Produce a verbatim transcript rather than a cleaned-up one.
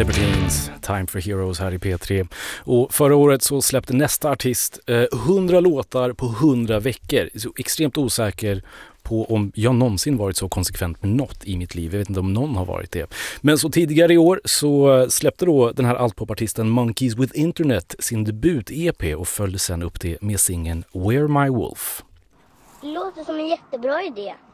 Libertines, Time for Heroes här i P tre. Och förra året så släppte nästa artist eh, hundra låtar på hundra veckor. Så extremt osäker på om jag någonsin varit så konsekvent med något i mitt liv. Jag vet inte om någon har varit det. Men så tidigare i år så släppte då den här altpopartisten Monkeys with Internet sin debut-E P och följde sen upp det med singeln We're My Wolf. Det låter som en jättebra idé.